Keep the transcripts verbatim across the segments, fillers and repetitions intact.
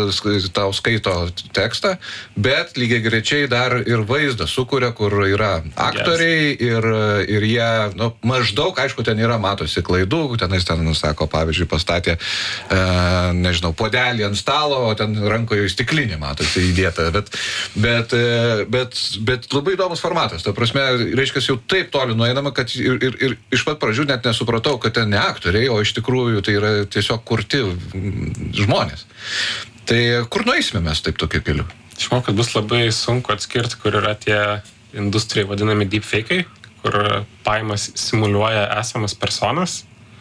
tau skaito tekstą, bet lygiai grečiai dar ir vaizdą sukuria, kur yra aktoriai ir, ir jie, nu, maždaug, aišku, ten yra, matosi klaidų, tenais ten, sako, pavyzdžiui, pastatė, e, nežinau, puodelį ant stalo, o ten rankoje stiklinį, matosi, įdėta, bet, bet, bet, bet labai įdomus formatas, ta prasme, reiškia, jau taip toli nueinama, kad ir, ir, ir iš pat pradžių net nesupratau, kad ten ne aktoriai, o iš tikrųjų tai yra tiesiog kurti žmonės. Tai kur nueisime mes taip tokiu keliu? Aš manau, kad bus labai sunku atskirti, kur yra tie industrijai vadinami deepfake'ai, kur paimas simuliuoja esamas personas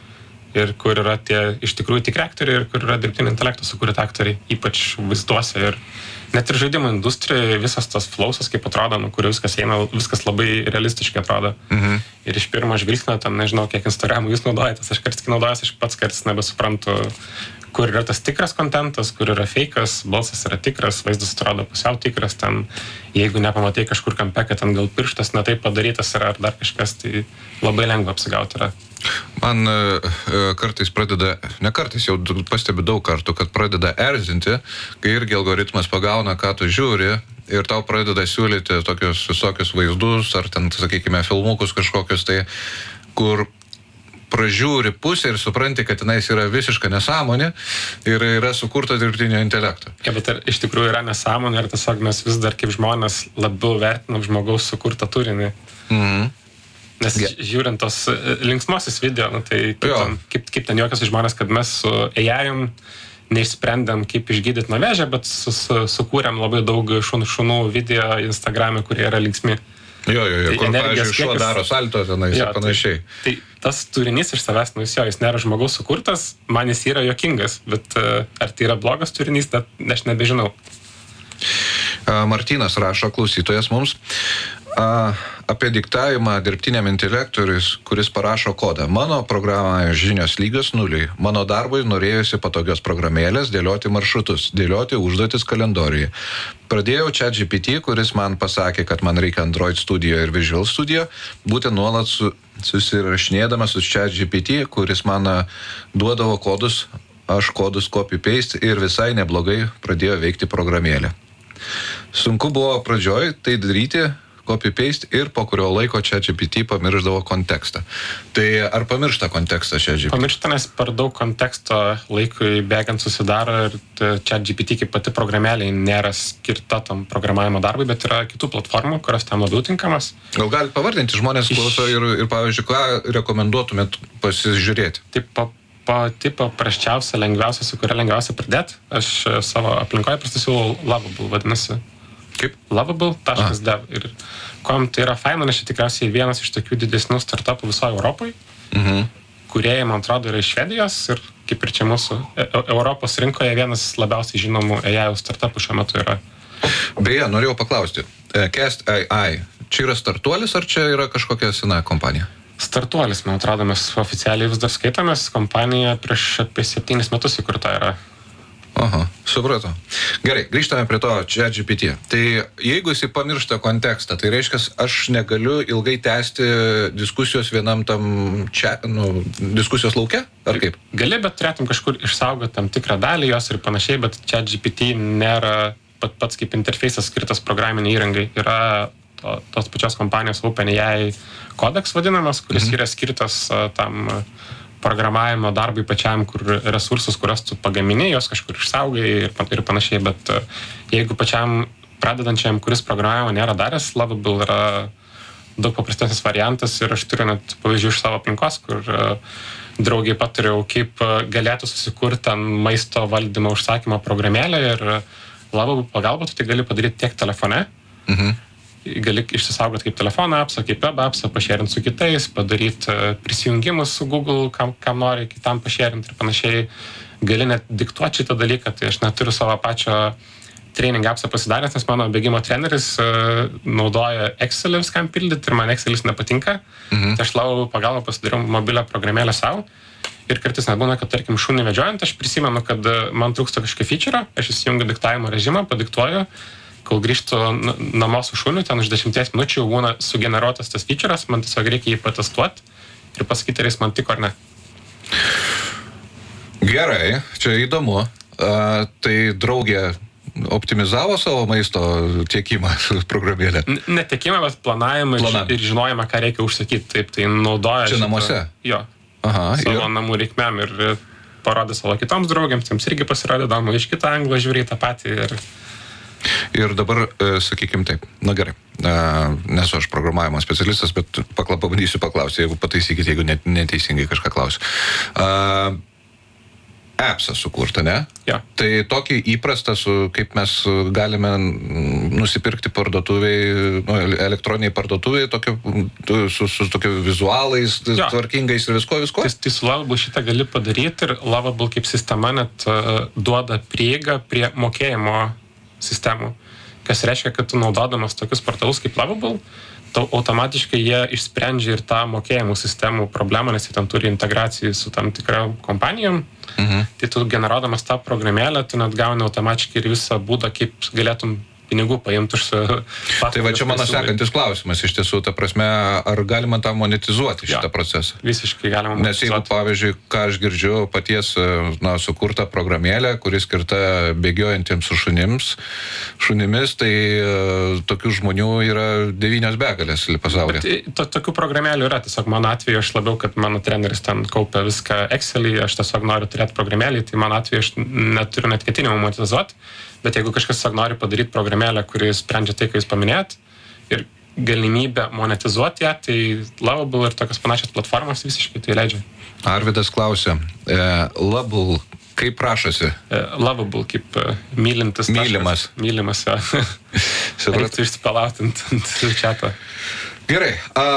ir kur yra tie iš tikrųjų tikri aktoriai ir kur yra dirbtinio intelekto sukurti aktoriai, ypač vaizduose. Ir net ir žaidimų industrijoje visas tas flausas, kaip atrodo, nu, kur viskas eina, viskas labai realistiškai atrodo. Mhm. Ir iš pirmo žvilgsnio, ten nežinau, kiek Instagramų jūs naudojatės, aš kartais naudojęs, aš pats kartais nebesuprantu, kur yra tas tikras kontentas, kur yra feikas, balsas yra tikras, vaizdas atrodo pusiau tikras, ten jeigu nepamatai kažkur kampe, kad ten gal pirštas netaip padarytas yra ar dar kažkas, tai labai lengva apsigauti yra. Man kartais pradeda, ne kartais, jau pastebiu daug kartų, kad pradeda erzinti, kai irgi algoritmas pagauna, ką tu žiūri ir tau pradeda siūlyti tokius visokius vaizdus ar ten, sakykime, filmukus kažkokius, tai kur pražiūri pusę ir supranti, kad tenais yra visiška nesąmonė ir yra sukurta dirbtinio intelekto. Ja, bet ar iš tikrųjų yra nesąmonė ir tiesiog mes vis dar kaip žmonės labiau vertinam žmogaus sukurtą turinį. Mhm. Nes yeah. žiūrint tos linksmosios video, nu, tai kaip ten, kaip, kaip ten juokiasi žmonės, kad mes su A I-um neišsprendėm, kaip išgydyti nuo vėžio, bet su, su, sukūrėm labai daug šunų, šunų video Instagram'e, kurie yra linksmi. Jo, jo, jo, tai kur, pavyzdžiui, šuo daro salto tenais ir panašiai. Tai, tai tas turinys iš savęs, nu jis jo, jis nėra žmogaus sukurtas, man jis yra juokingas, bet uh, ar tai yra blogas turinys, net aš nebežinau. Uh, Martynas rašo, klausytojas mums, uh, apie diktavimą dirbtiniam intelektui, kuris parašo kodą. Mano programoje žinios lygios nuliai. Mano darbui norėjusi patogios programėlės, dėlioti maršrutus, dėlioti užduotis kalendoriuje. Pradėjau ChatGPT, kuris man pasakė, kad man reikia Android Studio ir Visual Studio, būtent nuolat su, susirašinėdamas su ChatGPT, kuris man duodavo kodus, aš kodus copy-paste ir visai neblogai pradėjo veikti programėlė. Sunku buvo pradžioj tai daryti, copy-paste ir po kurio laiko ChatGPT pamirždavo kontekstą. Tai ar pamiršta kontekstą ChatGPT? Pamiršta, nes per daug konteksto laikui bėgant susidaro ir ChatGPT kaip pati programėlė nėra skirta tam programavimo darbui, bet yra kitų platformų, kurios tam labiau tinkamas. Gal galite pavardinti, žmonės klauso ir, ir pavyzdžiui, ką rekomenduotumėt pasižiūrėti? Taip, pa, pati paprasčiausia, lengviausia, su kuria lengviausia pridėti. Aš savo aplinkoje prastasiu Lovable, vadinasi. Kaip? Lovable taškas dev. Ir kuom tai yra faina, nes čia tikriausiai vienas iš tokių didesnių startupų visoje Europoje. Mhm. Kurieji, man atrodo, yra iš Švedijos ir kaip ir čia mūsų Europos rinkoje vienas labiausiai žinomų A I startupų šiuo metu yra. Beje, norėjau paklausti. Cast A I, čia yra startuolis ar čia yra kažkokia sena kompanija? Startuolis, man atrodo, mes oficialiai vis dar skaitomės. Kompanija prieš apie septynis metus įkurta yra. Aha, supratau. Gerai, grįžtame prie to ChatGPT. Tai jeigu jis pamiršta kontekstą, tai reiškia, aš negaliu ilgai tęsti diskusijos vienam tam čia, nu, diskusijos lauke, ar kaip? Gali, bet turėtum kažkur išsaugoti tam tikrą dalį jos ir panašiai, bet ChatGPT nėra pat, pats kaip interfejsas skirtas programiniai įrangai. Yra to, tos pačios kompanijos OpenAI kodeks vadinamas, kuris mhm. yra skirtas uh, tam uh, programavimo darbui pačiam, kur resursus, kurios tu pagamini, jos kažkur išsaugai ir, ir panašiai, bet jeigu pačiam pradedančiam, kuris programavimo nėra daręs, Lovable yra daug paprastesnis variantas ir aš turiu net pavyzdžių iš savo aplinkos, kur draugiai patariau, kaip galėtų susikurti ant maisto valdymo užsakymo programėlę ir Lovable pagalba tu tai gali padaryti tiek telefone, mhm. gali išsisaugoti kaip telefono appsą, kaip web appsą, pašėrinti su kitais, padaryti prisijungimus su Google, kam, kam nori kitam pašėrinti ir panašiai. Gali net diktuoti šitą dalyką, tai aš neturiu savo pačio training appsą pasidaręs, nes mano bėgimo treneris uh, naudoja Excelį viskam pildyti ir man Excelis nepatinka. Mhm. Tai aš lau pagalbą pasidariau mobilią programėlę savo. Ir kartais nebūna, kad tarkim šunį vedžiojant, aš prisimenu, kad man trūksta kažkokio feature, aš įsijungiu diktavimo režimą, padiktuoju, kol grįžtu namo su šuniu, ten už dešimties minučių jau būna sugeneruotas tas feature'as, man tiesiog reikia jį patestuoti ir pasakyti, ar jis man tiko ar ne. Gerai, čia įdomu. A, tai draugė optimizavo savo maisto tiekimą programėlę? Netiekimą, bet planavimą Planavimą. ir žinojimą, ką reikia užsakyti. Taip, tai naudoja... Čia šitą, namuose? Jo. Aha, savo ir... namų reikmėm ir parodė savo kitoms draugiams, jiems irgi pasirodė įdomu, iš kitą anglą žiūrėjai tą patį ir... Ir dabar, sakykime taip, na gerai, nesu aš programavimo specialistas, bet pakla, pabandysiu paklausti, jeigu pataisykite, jeigu net, neteisingai kažką klausiu. Uh, appsą sukurta, ne? Ja. Tai tokį įprastą, su, kaip mes galime nusipirkti parduotuviai, nu, elektroniniai parduotuviai, tokio, su, su tokio vizualais, ja. Tvarkingais ir visko, visko? Tai, tai su Lovable šitą gali padaryti ir Lovable kaip sistema net uh, duoda prieigą prie mokėjimo sistemų, kas reiškia, kad tu naudodamas tokius portalus kaip Lovable, tau automatiškai jie išsprendžia ir tą mokėjimų sistemų problemą, nes jie ten turi integracijų su tam tikra kompanijom. Mhm. Tai tu generuodamas tą programėlę, tu net gauni automatiškai ir visą būdą, kaip galėtum pinigų paimti už... Tai va čia mano sekantis klausimas, iš tiesų, ta prasme, ar galima tą monetizuoti šitą ja, procesą? Visiškai galima monetizuoti. Nes jeigu, pavyzdžiui, ką aš girdžiu, paties, na, sukurta programėlė, kuris skirta bėgiojantiems su šunims, šunimis, tai uh, tokių žmonių yra devynios begalės pasaulyje. Bet to, tokių programėlių yra, tiesiog mano atveju aš labiau, kad mano treneris ten kaupia viską Excelį, aš tiesiog noriu turėti programėlį, tai mano atveju aš neturiu net ketinimų monetizuoti. Bet jeigu kažkas tiesiog nori padaryti programėlę, kuri sprendžia tai, ką jūs paminėjot, ir galimybę monetizuoti ją, tai Lovable ir tokios panašios platformos visiškai tai leidžia. Arvidas klausia, e, Lovable, kaip prašosi? E, Lovable, kaip e, mylintis. Mylimas. Taškas, mylimas, jo. Reiktų išsipalauti ant čiato. Gerai, a,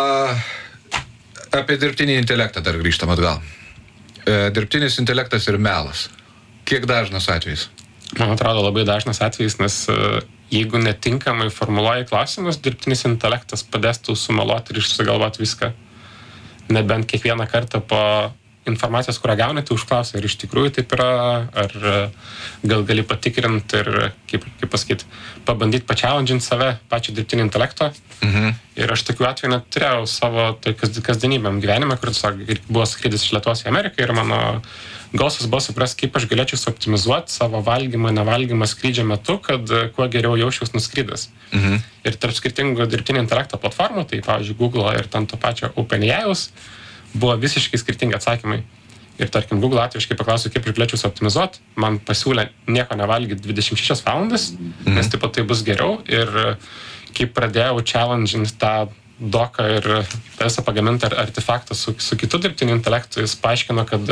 apie dirbtinį intelektą dar grįžtam atgal. E, dirbtinis intelektas ir melas. Kiek dažnas atvejis? Man atrodo labai dažnas atvejis, nes jeigu netinkamai formuluoji klausimus, dirbtinis intelektas padės tau sumeluoti ir išsigalvoti viską. Nebent kiekvieną kartą po informacijos, kurią gauni, tai užklausi, ar iš tikrųjų taip yra, ar gal gali patikrinti ir, kaip, kaip pasakyti, pabandyti pačialandžinti save, pačią dirbtinį intelekto. Mhm. Ir aš tokių atveju net turėjau savo tai kasdienybėm gyvenime, kur tiesiog buvo skrydis iš Lietuvos į Ameriką ir mano gausas buvo supras, kaip aš galėčiau suoptimizuoti savo valgymą, nevalgymą skrydžio metu, kad kuo geriau jausčiaus nuskridęs. Mhm. Ir tarp skirtingų dirbtinio intelekto platformų, tai pavyzdžiui Google ir ten to pačio OpenAI'aus, buvo visiškai skirtingi atsakymai. Ir tarkim, Google atveju, kai paklausiu, kaip aš galėčiau suoptimizuoti, man pasiūlė nieko nevalgyti dvidešimt šešias valandas, mhm. nes taip pat tai bus geriau. Ir kai pradėjau challenge'inti tą doką ir visą pagamintą artefaktą su, su kitu dirbtiniu intelektu, jis paaiškino, kad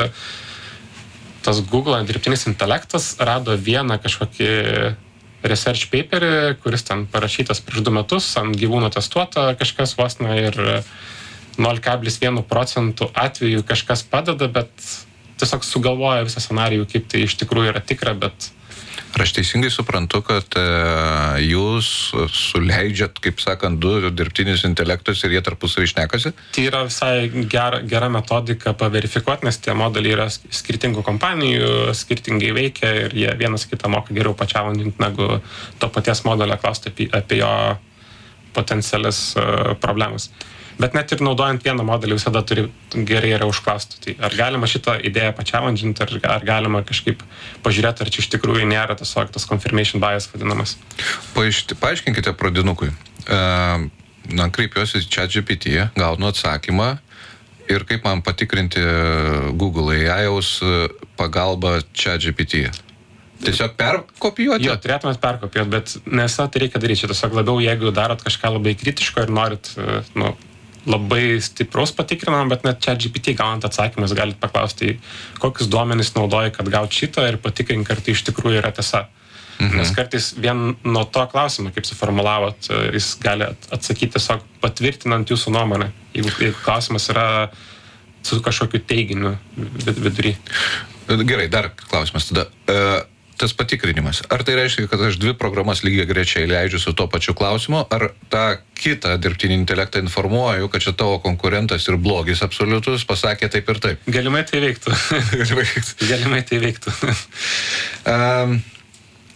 tas Google dirbtinis intelektas rado vieną kažkokį research paperį, kuris ten parašytas prieš du metus, ant gyvūnų testuota kažkas vos na ir nol kablis vienas procentų atveju kažkas padeda, bet tiesiog sugalvoja visą scenarijų, kaip tai iš tikrųjų yra tikra, bet... Ar aš teisingai suprantu, kad e, jūs suleidžiat, kaip sakant, du dirbtinius intelektus ir jie tarpusavį šnekasi? Tai yra visai gera, gera metodika paverifikuoti, nes tie modeliai yra skirtingų kompanijų, skirtingai veikia ir jie vienas kitą moka geriau pačialandinti, negu to paties modelio klausti apie, apie jo potencialias uh, problemas. Bet net ir naudojant vieną modelį visada turi gerai yra užklausti. Tai ar galima šitą idėją pačialandžinti, ar, ar galima kažkaip pažiūrėti, ar čia iš tikrųjų nėra tiesiog tas confirmation bias vadinamas. Paaišti, paaiškinkite pradinukui. Uh, na, kreipiuosi į ChatGPT, gaunu atsakymą ir kaip man patikrinti Google A I-aus pagalbą ChatGPT. Tiesiog perkopijuoti? Jo, turėtumėt perkopijuoti, bet nesą tai reikia daryti. Tiesiog labiau, jeigu darot kažką labai kritiško ir norit, nu, labai stipraus patikrinamą, bet net ChatGPT gaunant atsakymus galite paklausti, kokius duomenis naudoji, kad gaut šitą ir patikrink, ar tai iš tikrųjų yra tiesa. Mhm. Nes kartais vien nuo to klausimo, kaip suformulavot, jis gali atsakyti tiesiog patvirtinant jūsų nuomonę, jeigu, jeigu klausimas yra su kažkokiu teiginiu vidury. Gerai, dar klausimas tada. Uh, tas patikrinimas. Ar tai reiškia, kad aš dvi programas lygiai grečiai leidžiu su to pačiu klausimu, ar tą kitą dirbtinį intelektą informuoju, kad čia tavo konkurentas ir blogis absoliutus pasakė taip ir taip? Galimai tai veiktų. Galimai tai veiktų. um,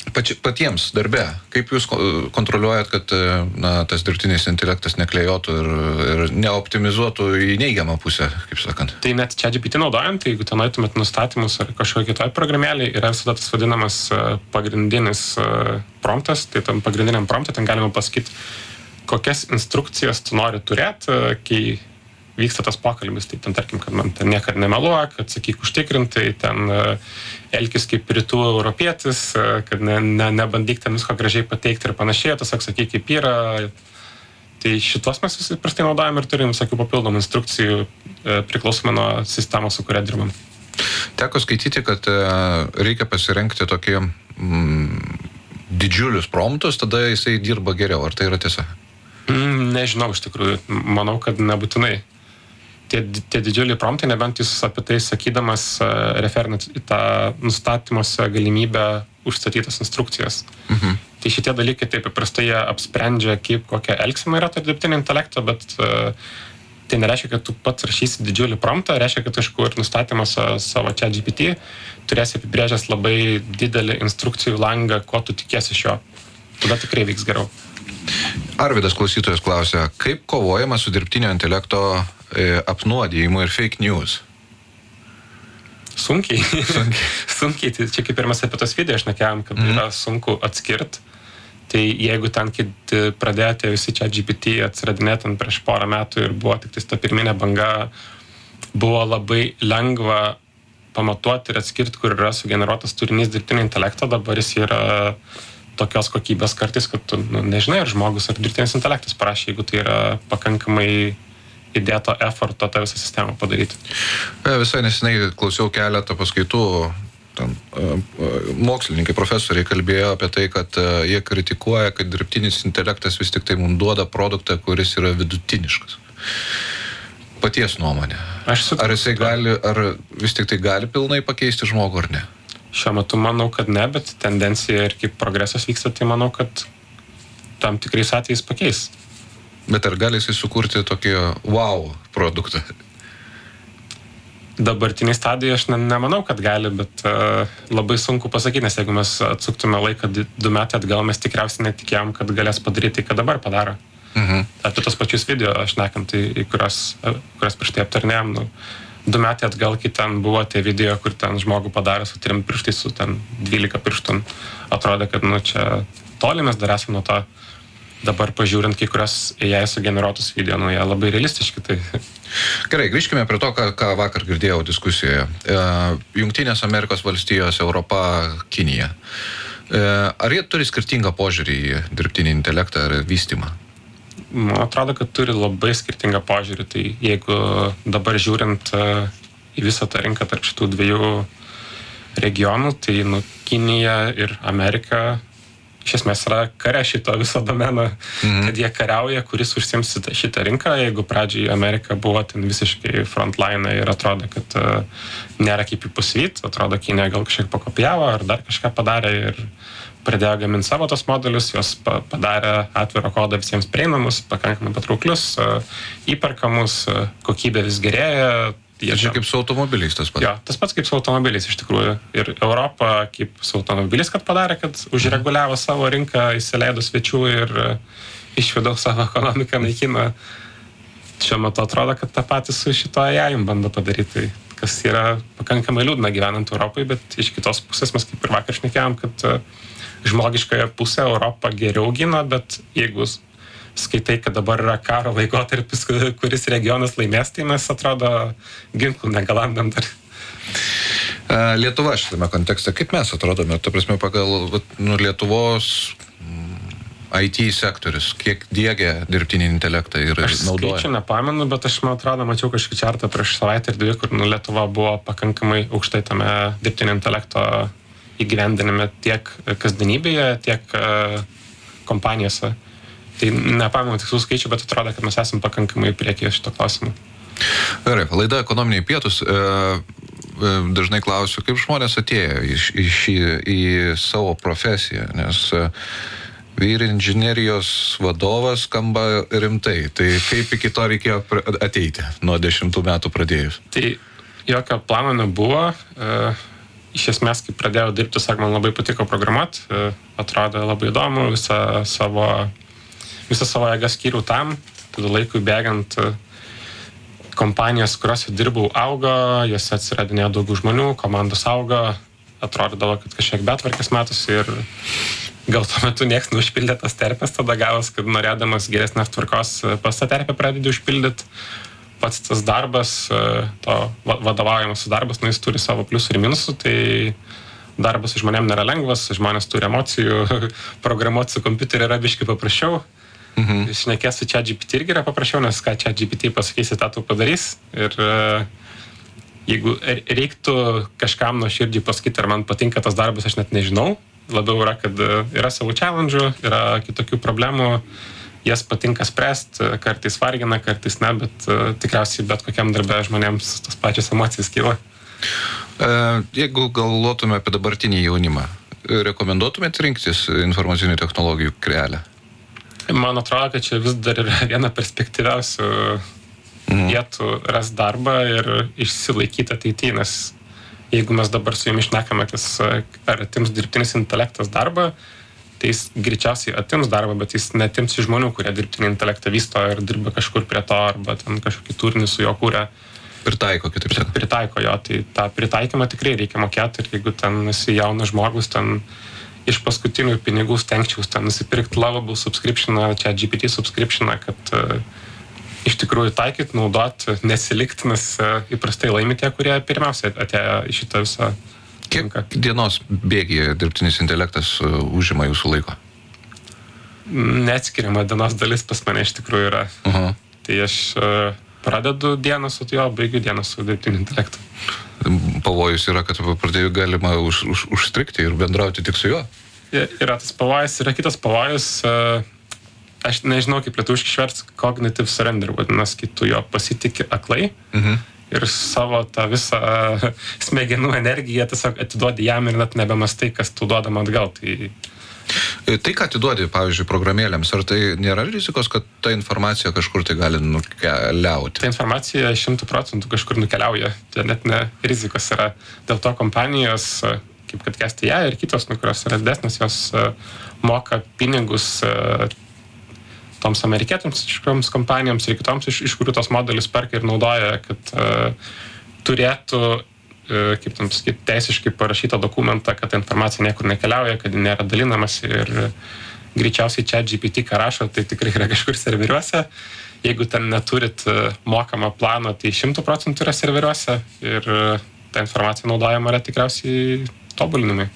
Pači, patiems darbe, kaip jūs kontroliuojat, kad na, tas dirbtinis intelektas neklėjotų ir, ir neoptimizuotų į neigiamą pusę, kaip sakant? Tai net ChatGPT naudojant, tai jeigu ten nueitumėt nustatymus ar kažkokią kitoj programėlį, yra visada tas vadinamas pagrindinis promptas, tai tam pagrindiniam promptui ten galima pasakyti, kokias instrukcijas tu nori turėti, kai vyksta tas pokalbis, tai ten tarkim, kad man ten niekad nemeluok, kad sakyk užtikrintai, ten elkis kaip rytų europietis, kad ne, ne, nebandyk ten visko gražiai pateikti ir panašiai, tiesiog sakyk kaip yra. Tai šitos mes visi prastai naudojam ir turim visokių papildomų instrukcijų priklausomai nuo sistemos, su kuria dirbam. Teko skaityti, kad reikia pasirengti tokį mm, didžiulius promptus, tada jisai dirba geriau. Ar tai yra tiesa? Mm, nežinau, iš tikrųjų. Manau, kad nebūtinai. Tie, tie didžiuliai promptai, nebent jūs apie tai sakydamas uh, referinat į tą nustatymuose galimybę užstatytas instrukcijas. Mhm. Tai šitie dalykai taip paprastai jie apsprendžia, kaip kokia elgsena yra to dirbtinio intelekto, bet uh, tai nereiškia, kad tu pats rašysi didžiulį promptą, reiškia, kad kažkur nustatymuose savo ChatGPT turėsi apibrėžęs labai didelį instrukcijų langą, ko tu tikėsi iš jo. Tada tikrai vyks geriau. Arvidas klausytojas klausia, kaip kovojama su dirbtinio intelekto e, apnuodijimu ir fake news? Sunkiai. Sunkiai. Sunkiai. Tai čia kaip ir mes apie tos video šnekėjom, kad mm. yra sunku atskirt. Tai jeigu ten, kai pradėjote visi ChatGPT atsiradinėti prieš porą metų ir buvo tik ta pirminė banga, buvo labai lengva pamatuoti ir atskirti, kur yra sugeneruotas turinys dirbtinio intelekto, dabar jis yra tokios kokybės kartais, kad tu nu, nežinai, ar žmogus ar dirbtinis intelektas parašė, jeigu tai yra pakankamai įdėto efforto tą visą sistemą padaryti. Visai nesenai klausiau keletą paskaitų, ten, mokslininkai, profesoriai kalbėjo apie tai, kad jie kritikuoja, kad dirbtinis intelektas vis tik tai mums duoda produktą, kuris yra vidutiniškas. Paties nuomonė. Ar jisai gali, ar vis tik tai gali pilnai pakeisti žmogų ar ne? Šiuo metu manau, kad ne, bet tendencija ir kaip progresas vyksta, tai manau, kad tam tikrais atvejais pakeis. Bet ar gali jisai sukurti tokį wow produktą? Dabartiniai stadijoje aš ne, nemanau, kad gali, bet uh, labai sunku pasakyti, nes jeigu mes atsuktume laiką du metai atgal, mes tikriausiai netikėjom, kad galės padaryti, ką dabar padaro. Mhm. Apie tos pačius video aš nekam, tai į kurias, kurias prieš tai aptarnėjom, nu, du metai atgal, kai ten buvo tie video, kur ten žmogų padarė su trim pirštais, su ten dvylika pirštų, atrodė, kad nu čia toli mes dar esame nuo to. Dabar pažiūrint kai kurios A I sugeneruotus video, nu jie labai realistiški. Tai... Gerai, grįžkime prie to, ką, ką vakar girdėjau diskusijoje. E, Jungtinės Amerikos valstijos, Europa, Kinija. E, ar jie turi skirtingą požiūrį į dirbtinį intelektą ar vystymą? Man atrodo, kad turi labai skirtingą požiūrį. Tai jeigu dabar žiūrint į visą tą rinką tarp šitų dviejų regionų, tai nu, Kinija ir Amerika iš esmės yra kare šito viso domeno, mhm. kad jie kariauja, kuris užsiims šitą rinką. Jeigu pradžiai Amerika buvo ten visiškai frontline ir atrodo, kad uh, nėra kaip jų pusvyt, atrodo, Kinija gal kažkiek pakopijavo ar dar kažką padarė ir pradėjo gaminti savo tos modelius, jos padarė atvirą kodą visiems prieinamus, pakankamai patrauklius, įperkamus, kokybė vis gerėja. Jie čia kaip su automobiliais tas pats. Jo, tas pats kaip su automobiliais iš tikrųjų. Ir Europa kaip su automobiliais, kad padarė, kad užreguliavo savo rinką, įsileido svečių ir išvedau savo ekonomiką, naikino. Šiuo metu atrodo, kad tą patį su šito A I bando padaryti, kas yra pakankamai liūdna gyvenant Europai, bet iš kitos pusės mes kaip ir vakar šnekėjom, kad žmogiškoje pusė Europą geriau gina, bet jeigu skaitai, kad dabar yra karo laikotarpis, kuris regionas laimės, tai mes atrodo ginklų negalandam dar. Lietuva šitame kontekste, kaip mes atrodome, ta prasme, pagal nu, Lietuvos I T sektorius, kiek diegia dirbtinį intelektą ir aš naudoja? Aš skaičių nepamenu, bet aš, man atrodo, mačiau kažkokį čartą prieš savaitę ir dvi, kur nu, Lietuva buvo pakankamai aukštai tame dirbtinio intelekto įgyvendinime tiek kasdienybėje, tiek uh, kompanijose. Tai nepamenu tikslų skaičių, bet atrodo, kad mes esame pakankamai priekyje šito klausimu. Gerai, laida Ekonominiai pietūs. Dažnai klausiu, kaip žmonės atėjo į, į, šį, į savo profesiją, nes vyr inžinerijos vadovas skamba rimtai. Tai kaip iki to reikėjo ateiti nuo dešimtų metų pradėjus? Tai jokio plano nebuvo. iš esmės, kai pradėjau dirbti, sak, man labai patiko programuoti, atrodė labai įdomu, visą savo, visą savo jėgą skyriau tam, tada laikui bėgant kompanijos, kuriuose dirbau, augo, jose atsiradinėjo daugiau žmonių, komandos augo, atrodydavo, kad kažkiek betvarkės matosi ir gal tuo metu nieks neužpildė tas terpės, tada gavos, kad norėdamas geresnės tvarkos pas tą terpę pradedi užpildyti. Pats tas darbas, to vadovaujamas darbas, nu, jis turi savo pliusų ir minusų, tai darbas su žmonėm nėra lengvas, žmonės turi emocijų, programuoti su kompiuteriu yra biškai paprasčiau. Mhm. Šnekės su ChatGPT irgi yra paprasčiau, nes ką ChatGPT pasakysi, tą tu padarys. Ir jeigu reiktų kažkam nuoširdžiai pasakyti, ar man patinka tas darbas, aš net nežinau. Labiau yra, kad yra savo challenge, yra kitokių problemų, jas patinka spręsti, kartais vargina, kartais ne, bet tikriausiai bet kokiam darbė žmonėms tas pačios emocijas kyla. Jeigu galvotume apie dabartinį jaunimą, rekomenduotumėt rinktis informacinių technologijų kelią? Man atrodo, kad čia vis dar yra viena perspektyviausių mm. vietų ras darbą ir išsilaikyti ateityje, nes jeigu mes dabar su jumis šnekame, kas ar atims dirbtinis intelektas darbą, tai jis greičiausiai atims darbą, bet jis netims iš žmonių, kurie dirbtinį intelektą vysto ir dirba kažkur prie to, arba ten kažkokį turinį su jo kūrė. Pritaiko, kitaip sakant. Pritaiko jo, tai tą pritaikymą tikrai reikia mokėti ir jeigu ten esi jaunas žmogus, ten iš paskutinių pinigų stengčiaus ten nusipirkti Lovable subscriptioną, ChatGPT subscriptioną, kad uh, iš tikrųjų taikyt, naudot, nesilikt, nes uh, įprastai laimi tie, kurie pirmiausia atėjo į šitą visą rinką. Kiek dienos bėgyje dirbtinis intelektas uh, užima jūsų laiko? Neatskiriama dienos dalis pas mane iš tikrųjų yra. Uh-huh. Tai aš uh, pradedu dieną su jo, baigiu dieną su dirbtiniu intelektu. Pavojus yra, kad pradėjų galima už, už, užstrikti ir bendrauti tik su juo? Yra tas pavojus, yra kitas pavojus. Aš nežinau, kaip lietuviškai išversti, cognitive surrender, vadinasi, kai tu jo pasitiki aklai mhm. ir savo tą visą smegenų energiją tiesiog atiduodi jam ir net nebemastai, kas tu duodam atgal. Tai Tai, ką atiduodi, pavyzdžiui, programėlėms, ar tai nėra rizikos, kad ta informacija kažkur tai gali nukeliauti? Ta informacija šimtų procentų kažkur nukeliauja, tai net ne rizikos yra. Dėl to kompanijos, kaip kad Kesti ją ir kitos, nu, kurios yra didesnės, jos moka pinigus toms amerikietams kompanijoms ir kitoms, iš, iš kurių tos modelius perka ir naudoja, kad uh, turėtų kaip tam sakyti, teisiškai parašytą dokumentą, kad ta informacija niekur nekeliauja, kad nėra dalinamas ir greičiausiai ChatGPT, ką rašo, tai tikrai yra kažkur serveriuose. Jeigu ten neturit mokamą planą, tai šimtų procentų yra serveriuose ir ta informacija naudojama yra tikriausiai tobulinimai.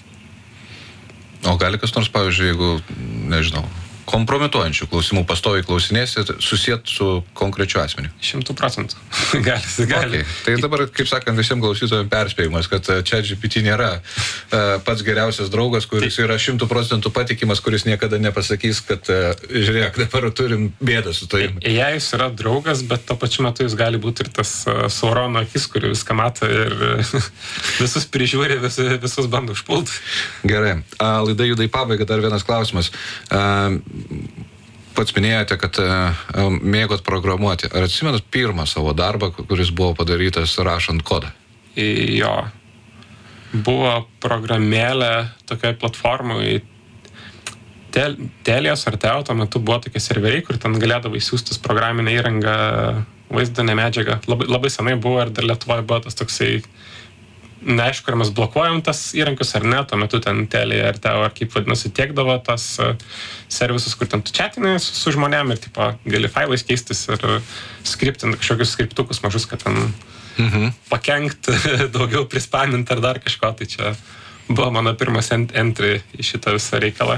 O gali kas nors, pavyzdžiui, jeigu, nežinau, kompromituojančių klausimų pastoviai klausinėsi, susiet su konkrečiu asmeniu? Šimtų procentų. gali, gali. Okay. Tai dabar, kaip sakant, visiems klausytojams perspėjimas, kad ChatGPT nėra uh, pats geriausias draugas, kuris tai yra šimtų procentų patikimas, kuris niekada nepasakys, kad uh, žiūrėk, dabar turim bėdą su tavim. Jei jis yra draugas, bet to pačiu metu jis gali būti ir tas uh, Saurono akis, kuri viską mato ir uh, visus prižiūri, vis, visus bando užpulti. Gerai. Uh, laida juda į pabaigą, dar vienas klausimas. Uh, Pats minėjote, kad uh, mėgot programuoti. Ar atsimenat pirmą savo darbą, kuris buvo padarytas rašant kodą? Jo. Buvo programėlė tokiai platformai. Tel, Telijos ar Teo tuo metu buvo tokie serveriai, kur ten galėdavo įsiųstis programinę įrangą, vaizdinę medžiagą. Labai, labai senai buvo ir dar Lietuvoje buvo tas toksai. Neaišku, ar mes blokuojam tas įrankius ar ne, tuo metu ten Telija ar Teo, ar kaip vadinasi, tiekdavo tas servisus, kur ten tu chatini su, su žmonėm ir tipo, gali failais keistis ir skriptinti kažkokius skriptukus mažus, kad ten mhm. pakenkti, daugiau prispaminti ar dar kažko, tai čia buvo mano pirmas entry į šitą visą reikalą.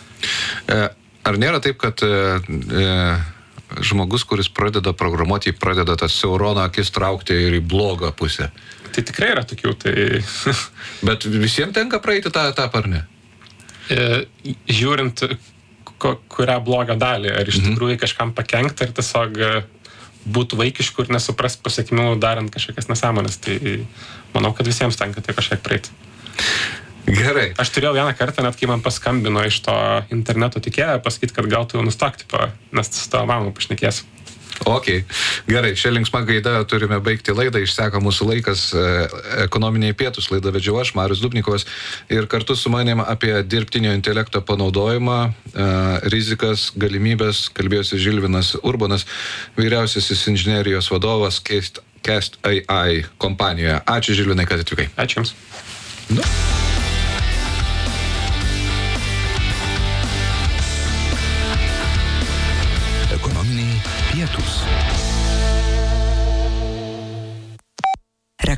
Ar nėra taip, kad e, žmogus, kuris pradeda programuoti, pradeda tas Saurono akis traukti ir į blogą pusę? Tai tikrai yra tokių, tai... Bet visiems tenka praeiti tą etapą, ar ne? E, žiūrint, ko, kurią blogą dalį, ar iš mhm. tikrųjų kažkam pakenkti, ar tiesiog būtų vaikiškų ir nesuprast pasiekmių darant kažkokias nesąmonės, tai manau, kad visiems tenka tai kažkiek praeiti. Gerai. Aš turėjau vieną kartą, net kai man paskambino iš to interneto tikėję, pasakyti, kad gal tu jau nustok, tipo, nes su tavo mamą pašnekėsiu. Ok, gerai, šią linksmą gaidą turime baigti laidą, išseko mūsų laikas, ekonominiai pietus laidą vedžiau aš, Marius Dubnikovas, ir kartu su manim apie dirbtinio intelekto panaudojimą, rizikas, galimybės, kalbėjosi Žilvinas Urbonas, vyriausiasis inžinerijos vadovas Cast, Cast A I kompanijoje. Ačiū Žilvinai, kad atvykai. Ačiū Jums. Nu. Ekonominiai pietūs.